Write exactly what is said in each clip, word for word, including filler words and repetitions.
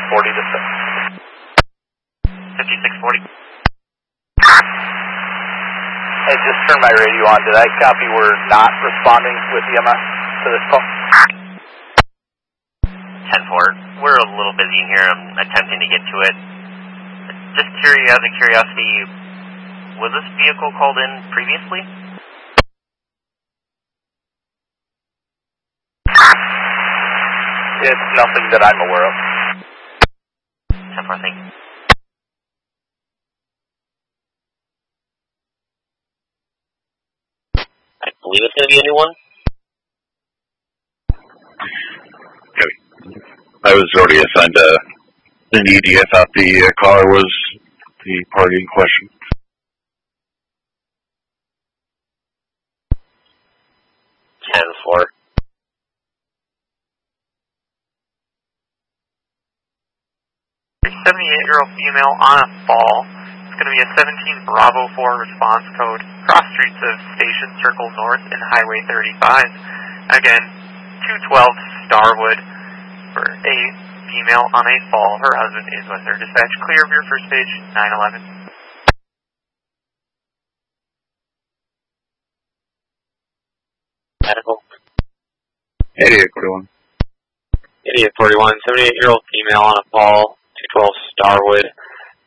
forty to six. fifty-six forty. Hey, just turn my radio on. Did I copy we're not responding with E M S to this call? ten four. We're a little busy in here. I'm attempting to get to it. Just curious, out of curiosity, was this vehicle called in previously? It's nothing that I'm aware of. ten four, thank you. I believe it's going to be a new one. Okay. I was already assigned to the needy. I thought the uh, caller was the party in question. ten four. seventy-eight-year-old female on a fall. It's going to be a seventeen Bravo four response code. Cross streets of Station Circle North and Highway thirty-five. Again, two twelve Starwood for a female on a fall. Her husband is with her. Dispatch, clear of your first page, nine eleven. Medical. eighty-eight forty-one. eighty-eight forty-one, seventy-eight-year-old female on a fall, two twelve Starwood.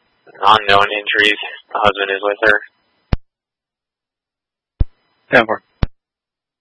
Unknown injuries. The husband is with her. ten four.